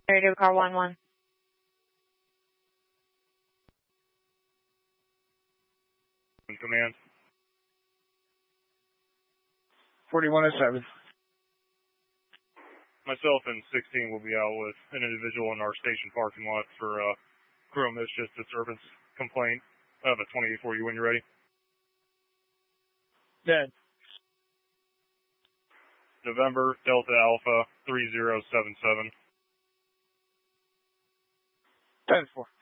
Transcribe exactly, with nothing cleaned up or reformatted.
Radio car one one. Command. forty-one oh seven. Myself and sixteen will be out with an individual in our station parking lot for uh, criminal mischief disturbance complaint. I have a twenty-eight for you when you're ready. Dead. November Delta Alpha three zero seven seven. ten four.